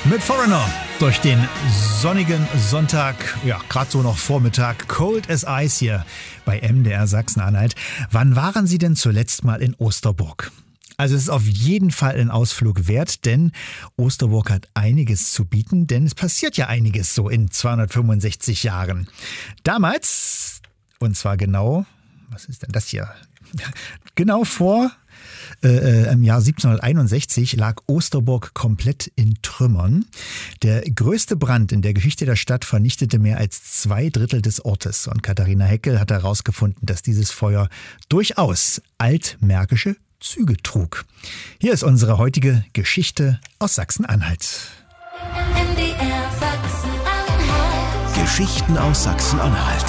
Mit Foreigner durch den sonnigen Sonntag, ja, gerade so noch Vormittag, cold as ice hier bei MDR Sachsen-Anhalt. Wann waren Sie denn zuletzt mal in Osterburg? Also es ist auf jeden Fall ein Ausflug wert, denn Osterburg hat einiges zu bieten, denn es passiert ja einiges so in 265 Jahren. Damals, und zwar genau, was ist denn das hier? Genau vor im Jahr 1761 lag Osterburg komplett in Trümmern. Der größte Brand in der Geschichte der Stadt vernichtete mehr als 2/3 des Ortes. Und Katharina Heckel hat herausgefunden, dass dieses Feuer durchaus altmärkische Züge trug. Hier ist unsere heutige Geschichte aus Sachsen-Anhalt. MDR Sachsen-Anhalt. Geschichten aus Sachsen-Anhalt.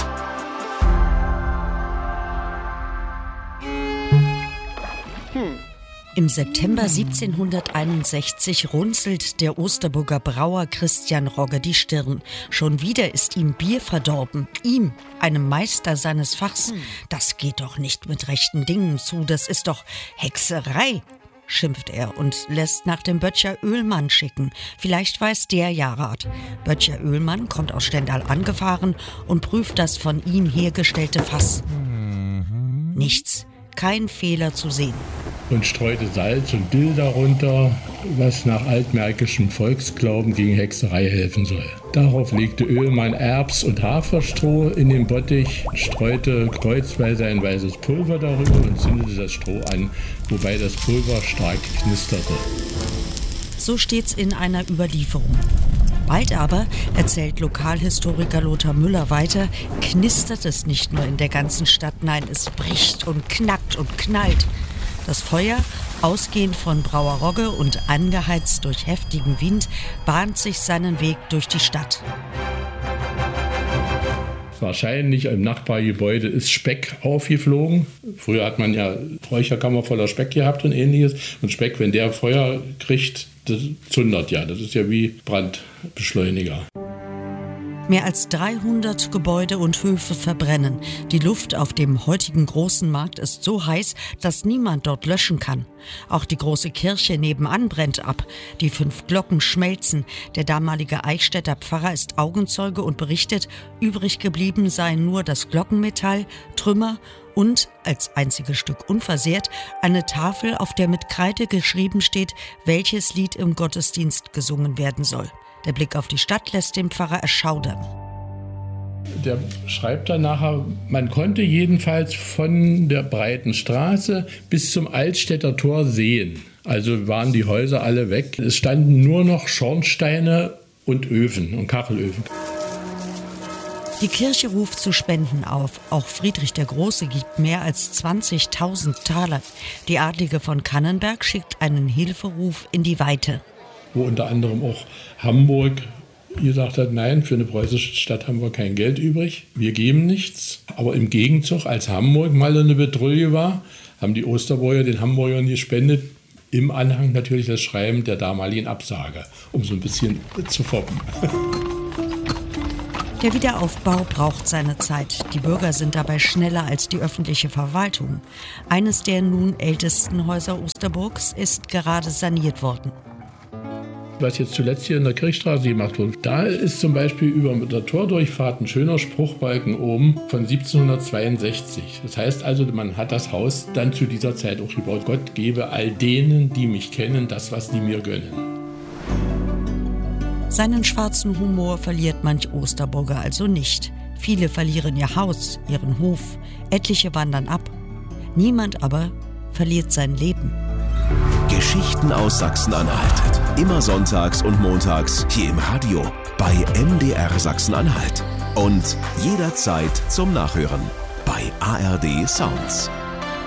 Im September 1761 runzelt der Osterburger Brauer Christian Rogge die Stirn. Schon wieder ist ihm Bier verdorben. Ihm, einem Meister seines Fachs. Das geht doch nicht mit rechten Dingen zu, das ist doch Hexerei, schimpft er und lässt nach dem Böttcher Oehlmann schicken. Vielleicht weiß der ja Rat. Böttcher Oehlmann kommt aus Stendal angefahren und prüft das von ihm hergestellte Fass. Nichts, kein Fehler zu sehen. Und streute Salz und Dill darunter, was nach altmärkischem Volksglauben gegen Hexerei helfen soll. Darauf legte Oehlmann Erbs- und Haferstroh in den Bottich, streute kreuzweise ein weißes Pulver darüber und zündete das Stroh an, wobei das Pulver stark knisterte. So steht's in einer Überlieferung. Bald aber, erzählt Lokalhistoriker Lothar Müller weiter, knistert es nicht nur in der ganzen Stadt, nein, es bricht und knackt und knallt. Das Feuer, ausgehend von Brauer Rogge und angeheizt durch heftigen Wind, bahnt sich seinen Weg durch die Stadt. Wahrscheinlich im Nachbargebäude ist Speck aufgeflogen. Früher hat man ja Räucherkammer voller Speck gehabt und ähnliches. Und Speck, wenn der Feuer kriegt, das zündert ja. Das ist ja wie Brandbeschleuniger. Mehr als 300 Gebäude und Höfe verbrennen. Die Luft auf dem heutigen großen Markt ist so heiß, dass niemand dort löschen kann. Auch die große Kirche nebenan brennt ab. Die 5 Glocken schmelzen. Der damalige Eichstätter Pfarrer ist Augenzeuge und berichtet, übrig geblieben seien nur das Glockenmetall, Trümmer und, als einziges Stück unversehrt, eine Tafel, auf der mit Kreide geschrieben steht, welches Lied im Gottesdienst gesungen werden soll. Der Blick auf die Stadt lässt den Pfarrer erschaudern. Der schreibt dann nachher, man konnte jedenfalls von der breiten Straße bis zum Altstädter Tor sehen. Also waren die Häuser alle weg. Es standen nur noch Schornsteine und Öfen und Kachelöfen. Die Kirche ruft zu Spenden auf. Auch Friedrich der Große gibt mehr als 20.000 Taler. Die Adlige von Kannenberg schickt einen Hilferuf in die Weite. Wo unter anderem auch Hamburg gesagt hat, nein, für eine preußische Stadt haben wir kein Geld übrig, wir geben nichts. Aber im Gegenzug, als Hamburg mal eine Petrouille war, haben die Osterburger den Hamburgern gespendet, im Anhang natürlich das Schreiben der damaligen Absage, um so ein bisschen zu foppen. Der Wiederaufbau braucht seine Zeit. Die Bürger sind dabei schneller als die öffentliche Verwaltung. Eines der nun ältesten Häuser Osterburgs ist gerade saniert worden. Was jetzt zuletzt hier in der Kirchstraße gemacht wurde, da ist zum Beispiel über der Tordurchfahrt ein schöner Spruchbalken oben von 1762. Das heißt also, man hat das Haus dann zu dieser Zeit auch gebaut. Gott gebe all denen, die mich kennen, das, was die mir gönnen. Seinen schwarzen Humor verliert manch Osterburger also nicht. Viele verlieren ihr Haus, ihren Hof, etliche wandern ab. Niemand aber verliert sein Leben. Geschichten aus Sachsen-Anhalt. Immer sonntags und montags hier im Radio bei MDR Sachsen-Anhalt. Und jederzeit zum Nachhören bei ARD Sounds.